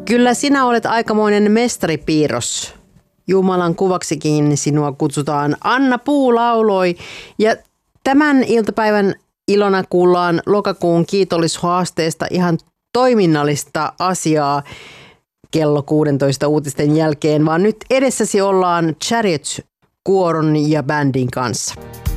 Kyllä sinä olet aikamoinen mestaripiirros. Jumalan kuvaksikin sinua kutsutaan. Anna Puu lauloi. Ja tämän iltapäivän ilona kuullaan lokakuun kiitollisuhaasteesta ihan toiminnallista asiaa kello 16 uutisten jälkeen, vaan nyt edessäsi ollaan Chariots-kuoron ja bändin kanssa.